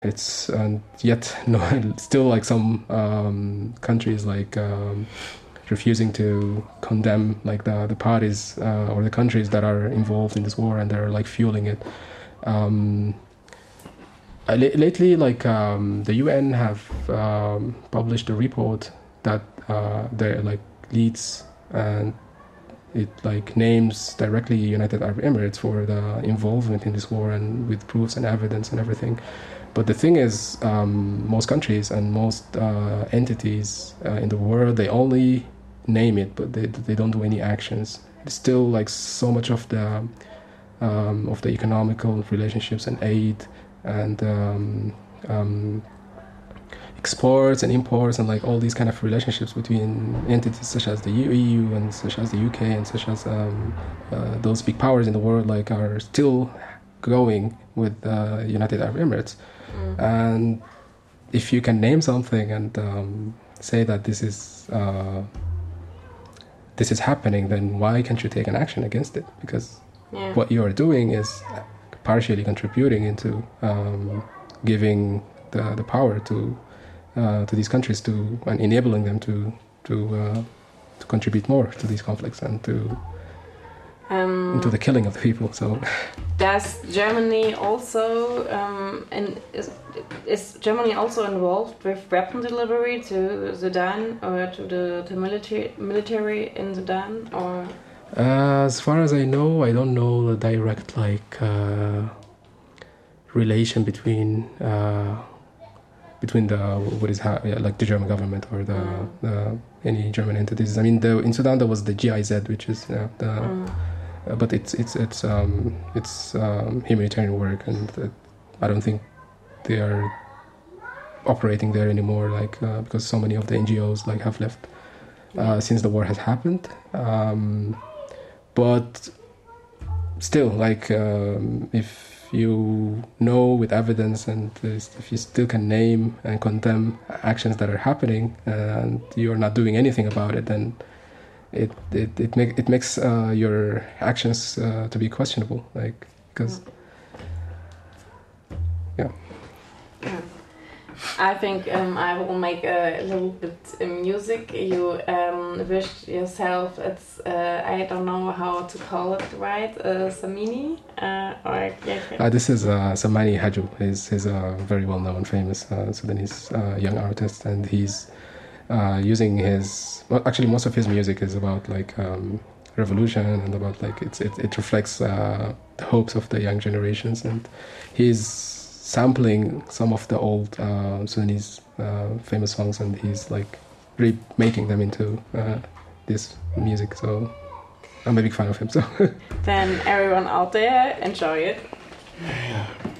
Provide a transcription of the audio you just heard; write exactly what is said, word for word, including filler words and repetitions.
It's and yet no, still like some um, countries like um, refusing to condemn like the the parties uh, or the countries that are involved in this war and they're like fueling it. Um, uh, lately, like um, the U N have um, published a report that uh, they like leads and it like names directly United Arab Emirates for the involvement in this war and with proofs and evidence and everything. But the thing is, um, most countries and most uh, entities uh, in the world, they only name it, but they they don't do any actions. It's still like so much of the um, of the economical relationships and aid and um, um, exports and imports and like all these kind of relationships between entities such as the E U and such as the U K and such as um, uh, those big powers in the world like are still going with uh, United Arab Emirates. Mm. And if you can name something and um, say that this is uh, this is happening, then why can't you take an action against it? Because yeah. what you are doing is partially contributing into um, giving the, the power to uh, to these countries to and enabling them to to uh, to contribute more to these conflicts and to um, into the killing of the people. So. Does Germany also um, and is, is Germany also involved with weapon delivery to Sudan or to the to military military in Sudan or? Uh, as far as I know, I don't know the direct like uh, relation between uh, between the what is ha- yeah, like the German government or the, mm. the any German entities. I mean, the, in Sudan there was the G I Z, which is uh, the. Mm. Uh, but it's it's it's um, it's um, humanitarian work, and uh, I don't think they are operating there anymore. Like uh, because so many of the N G Os like have left uh, since the war has happened. Um, but still, like um, if you know with evidence and if you still can name and condemn actions that are happening and you are not doing anything about it, then. It it it, make, it makes uh, your actions uh, to be questionable, like because yeah. yeah. I think um, I will make a little bit of music. You um, wish yourself it's uh, I don't know how to call it right, uh, Samini uh, or yeah. Uh, this is uh, Samani Haju. He's he's a very well known, famous uh, Sudanese uh, young artist, and he's. Uh, using his well, actually most of his music is about like um, revolution and about like it's, it it reflects uh, the hopes of the young generations, and he's sampling some of the old uh, Sudanese uh, famous songs and he's like remaking them into uh, this music. So I'm a big fan of him. So then everyone out there enjoy it. Yeah.